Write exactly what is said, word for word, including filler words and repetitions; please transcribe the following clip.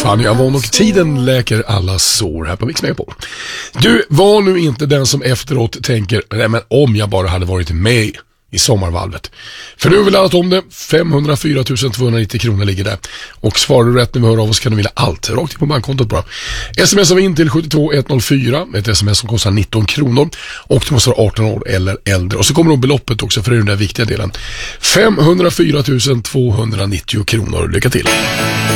Fanny Avon och tiden läker alla sår här på Mix Megapol. Du, var nu inte den som efteråt tänker, nej men om jag bara hade varit med i sommarvalvet. För nu har vi laddat om det. femhundrafyra tusen tvåhundranittio kronor ligger där. Och svarar du rätt när vi hör av oss kan du vilja allt rakt in på bankkontot bara. Smsar vi in till sju två ett noll fyra. Ett sms som kostar nitton kronor. Och du måste vara arton år eller äldre. Och så kommer då beloppet också, för det är den där viktiga delen. femhundrafyra tusen tvåhundranittio kronor. Lycka till!